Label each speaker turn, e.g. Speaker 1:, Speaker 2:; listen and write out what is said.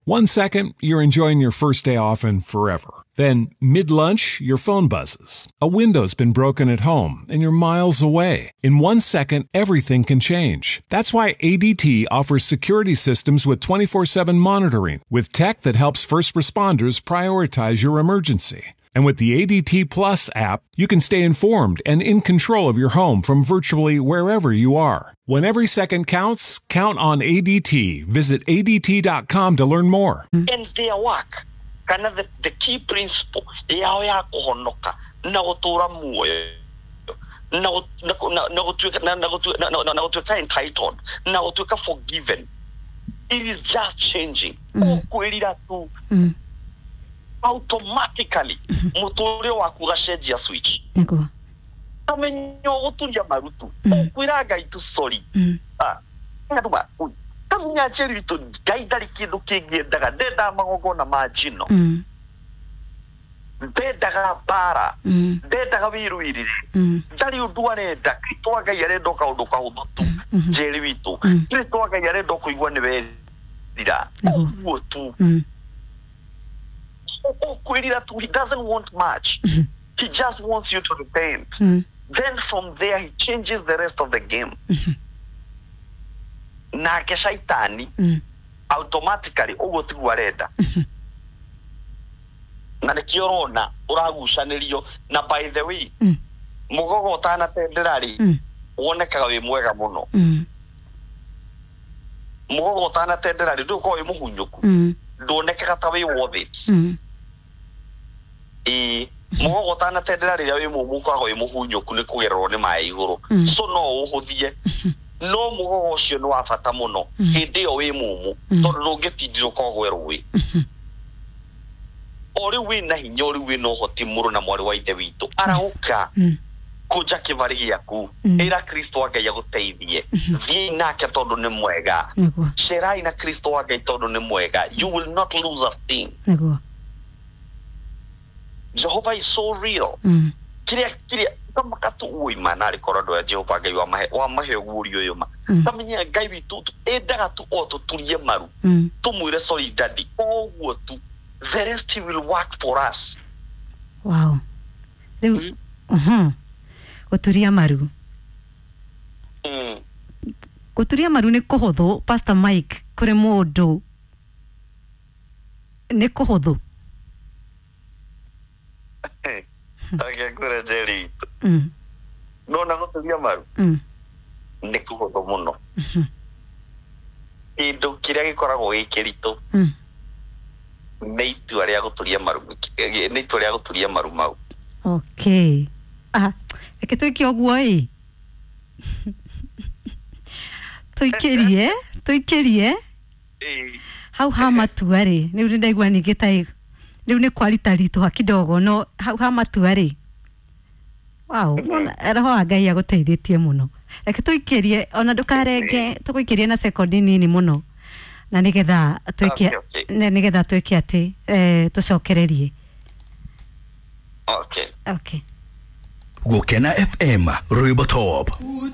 Speaker 1: 1 second, you're enjoying your first day off and forever. Then, mid-lunch, your phone buzzes. A window's been broken at home, and you're miles away. In 1 second, everything can change. That's why ADT offers security systems with 24/7 monitoring, with tech that helps first responders prioritize your emergency. And with the ADT Plus app, you can stay informed and in control of your home from virtually wherever you are. When every second counts, count on ADT. Visit ADT.com to learn more.
Speaker 2: In their work, kind of the key principle, na utura muoyo, na utuka entitled, na utuka forgiven. It is just changing. Automatically, mutore waku gashenjia switch.
Speaker 3: Niko.
Speaker 2: Kamenyo utunya marutu. Kwiraga itu sorry. Ngaduma. Kamnya cheri to gaidari kindu kingiendaga ndenda magogona majino. Ndendaga bara. Ndendaga wirwirire. Ndari udua nenda Kristo aga yarendo ka undu ka udutu. Jeri witu. Kristo aga yarendo kuigwa ni werira. Uguo tu. He doesn't want much. He just wants you to repent. Then from there, he changes the rest of the game. Na ke shaitani, automatically, ugo tiguareda. Na nekiorona, uragushanelio, na by the way, mugogo tana tenderari, wonekaga wi mwega muno. Mugogo tana tenderari, nduko wi muhunyuku. Ndonekaga ta wi wothe. Mugogo tana tendera rira wi mumuko ago imuhunyoku ni kugererwo ni mai iguru so no uhuthie no mugogo cio no afata muno hindi yo wi mumu tondu ndungitindiro kogwerwo wi ori wi na hinya ori wi no hoti muru na mwari wa ithe witu arauka kuja kivari giaku ira Kristo Ngai aguteithie thii nake tondu ni mwega sherai na Kristo Ngai tondu ni mwega you will not lose a thing. Jehovah is so real. Kiria kama katu uimana alikorodo ya Jehovah Ngai wa mahe gurio yoma. Kamenya Ngai witu endaga tu oto tulie maru. Tumwire sorry daddy. Oguo tu. The rest he will work for us.
Speaker 3: Wow. Guturia maru. Guturia maru ni kuhuthu Pastor Mike kuri mundu. Ni kuhuthu.
Speaker 2: Tage kure jeri. No na guturia maru. Ni kuhuthu muno. Kindu kiria gikoragwo gikiritu. Ni itua ria guturia maru. Ni itua ria guturia maru mau.
Speaker 3: Okay. Eke tuiki oguo tuikirie hau hamatua ri ni ndaigua ningitai riu ni kwarita ritu hakidogo no hau hamatua ri wow roho Ngai aguteithĩtie muno eke tuikirie ona ndukarenge tuguikirie na sekondi nini muno na nigetha tuikie ati tucokererie.
Speaker 2: Okay
Speaker 4: Gukena FM Rwĩmbo Top.